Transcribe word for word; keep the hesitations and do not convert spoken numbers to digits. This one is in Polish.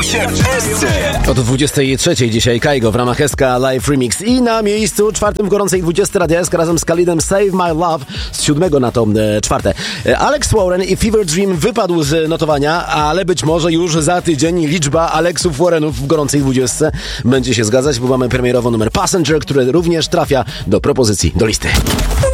się w Esce. Od dwudziestej trzeciej dzisiaj Kaigo w ramach S K Live Remix i na miejscu czwartym w gorącej dwudziestce Radia S K razem z Khalidem Save My Love z siódmego na to e, czwarte. E, Alex Warren i Fever Dream wypadł z notowania, ale być może już za tydzień liczba Alexów Warrenów w gorącej dwudziestce będzie się zgadzać, bo mamy premierowo numer Passenger, który również trafia do propozycji, do listy.